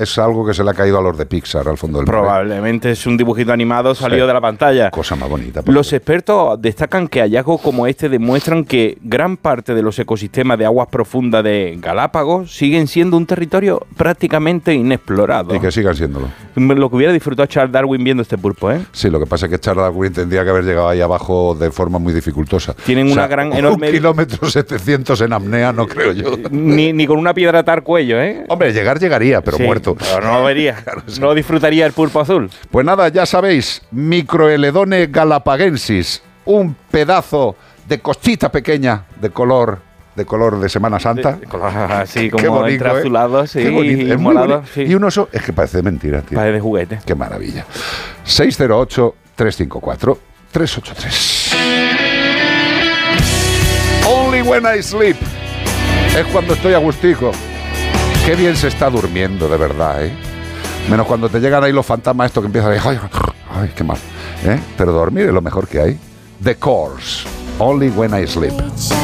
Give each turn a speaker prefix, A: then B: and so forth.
A: es algo que se le ha caído a los de Pixar al fondo del mar.
B: Probablemente es un dibujito animado salido de la pantalla.
A: Cosa más bonita.
B: Los expertos destacan que hallazgos como este demuestran que gran parte de los ecosistemas de aguas profundas de Galápagos siguen siendo un territorio prácticamente inexplorado.
A: Y que sigan siéndolo.
B: Lo que hubiera disfrutado Charles Darwin viendo este pulpo, ¿eh?
A: Sí, lo que pasa es que Charles Darwin tendría que haber llegado ahí abajo de forma muy dificultosa.
B: Tienen una gran, enorme...
A: 1 kilómetro 700 en apnea, no creo yo.
B: Ni con una piedra atar cuello, ¿eh?
A: Hombre, llegaría, pero
B: sí,
A: muerto.
B: Pero no lo vería. Claro, sí. No disfrutaría el pulpo azul.
A: Pues nada, ya sabéis, Microeledone galapagensis, un pedazo de cosita pequeña de color de Semana Santa.
B: De color así como entre azulado, sí, y morado. Sí.
A: Y un oso, es que parece de mentira, tío.
B: Parece de juguete.
A: Qué maravilla. 608-354-383. Only when I sleep. Es cuando estoy a gustico. Qué bien se está durmiendo, de verdad, ¿eh? Menos cuando te llegan ahí los fantasmas estos que empiezan a decir, ay, qué mal, ¿eh? Pero dormir es lo mejor que hay. The Course. Only when I sleep.